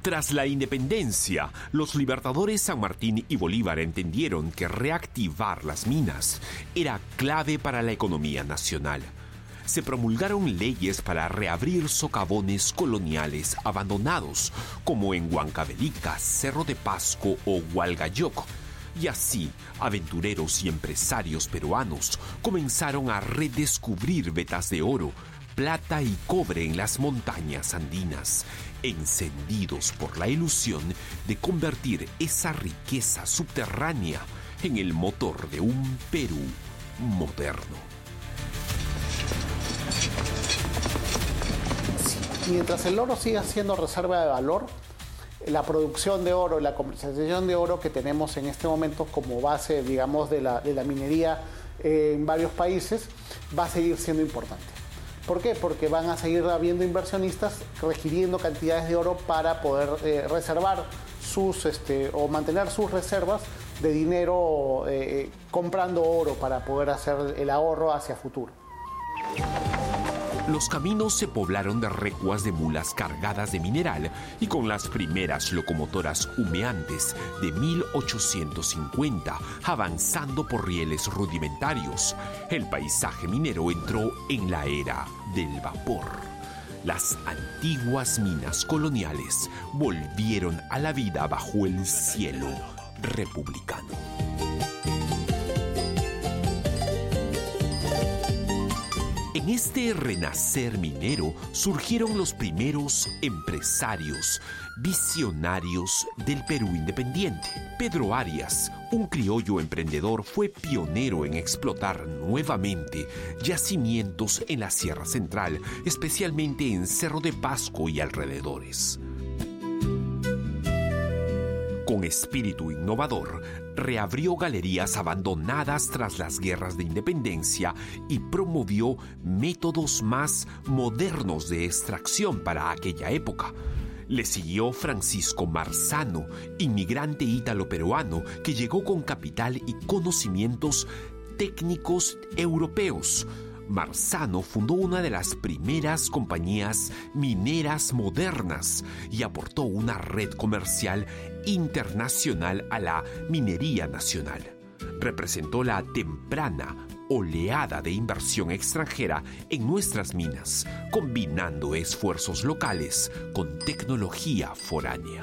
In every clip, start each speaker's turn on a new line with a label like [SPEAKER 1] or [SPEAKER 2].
[SPEAKER 1] Tras la independencia, los libertadores San Martín y Bolívar entendieron que reactivar las minas era clave para la economía nacional. Se promulgaron leyes para reabrir socavones coloniales abandonados, como en Huancavelica, Cerro de Pasco o Hualgayoc. Y así, aventureros y empresarios peruanos comenzaron a redescubrir vetas de oro, plata y cobre en las montañas andinas, encendidos por la ilusión de convertir esa riqueza subterránea en el motor de un Perú moderno.
[SPEAKER 2] Mientras el oro siga siendo reserva de valor, la producción de oro y la comercialización de oro que tenemos en este momento como base, digamos, de la minería en varios países, va a seguir siendo importante. ¿Por qué? Porque van a seguir habiendo inversionistas requiriendo cantidades de oro para poder reservar o mantener sus reservas de dinero comprando oro para poder hacer el ahorro hacia futuro.
[SPEAKER 1] Los caminos se poblaron de recuas de mulas cargadas de mineral y con las primeras locomotoras humeantes de 1850 avanzando por rieles rudimentarios, el paisaje minero entró en la era del vapor. Las antiguas minas coloniales volvieron a la vida bajo el cielo republicano. En este renacer minero surgieron los primeros empresarios, visionarios del Perú independiente. Pedro Arias, un criollo emprendedor, fue pionero en explotar nuevamente yacimientos en la Sierra Central, especialmente en Cerro de Pasco y alrededores. Con espíritu innovador, reabrió galerías abandonadas tras las guerras de independencia y promovió métodos más modernos de extracción para aquella época. Le siguió Francisco Marzano, inmigrante ítalo-peruano que llegó con capital y conocimientos técnicos europeos. Marzano fundó una de las primeras compañías mineras modernas y aportó una red comercial internacional a la minería nacional. Representó la temprana oleada de inversión extranjera en nuestras minas, combinando esfuerzos locales con tecnología foránea.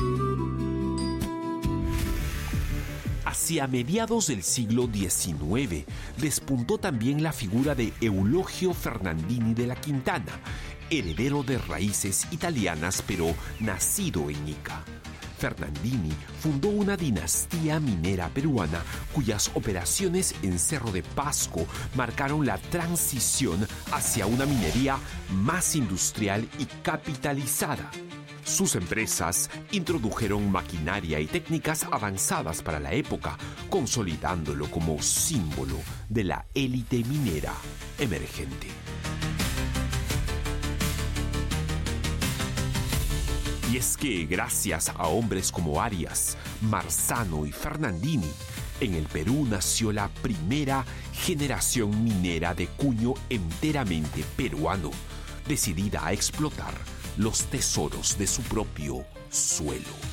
[SPEAKER 1] Hacia mediados del siglo XIX, despuntó también la figura de Eulogio Fernandini de la Quintana, heredero de raíces italianas pero nacido en Ica. Fernandini fundó una dinastía minera peruana cuyas operaciones en Cerro de Pasco marcaron la transición hacia una minería más industrial y capitalizada. Sus empresas introdujeron maquinaria y técnicas avanzadas para la época, consolidándolo como símbolo de la élite minera emergente. Y es que gracias a hombres como Arias, Marzano y Fernandini, en el Perú nació la primera generación minera de cuño enteramente peruano, decidida a explotar los tesoros de su propio suelo.